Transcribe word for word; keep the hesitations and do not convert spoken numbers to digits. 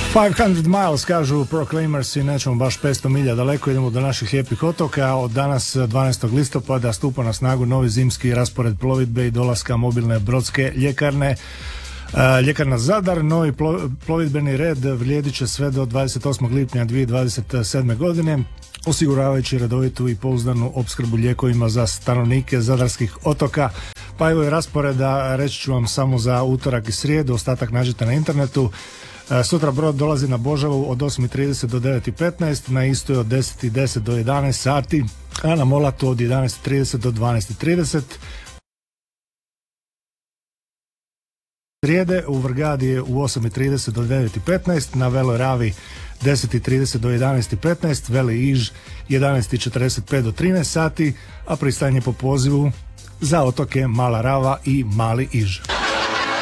petsto miles, kažu Proclaimers, i nećemo baš petsto milja daleko, idemo do naših lijepih otoka. Od danas dvanaestog listopada stupa na snagu novi zimski raspored plovidbe i dolaska mobilne brodske ljekarne. Ljekarna Zadar. Novi plovidbeni red vrijedit će sve do dvadeset osmog lipnja dvije tisuće dvadeset sedme godine, osiguravajući redovitu i pouzdanu opskrbu lijekovima za stanovnike zadarskih otoka. Pa evo i rasporeda, reći ću vam samo za utorak i srijedu, ostatak nađete na internetu. Sutra brod dolazi na Božavu od osam i trideset do devet i petnaest, na Istoj od deset i deset do jedanaest sati, a na Molatu od jedanaest i trideset do dvanaest i trideset. Srijede u Vrgadi je u osam i trideset do devet i petnaest, na Veloj Ravi deset i trideset do jedanaest i petnaest, Veli Iž jedanaest i četrdeset pet do trinaest sati, a pristanje po pozivu za otoke Mala Rava i Mali Iž.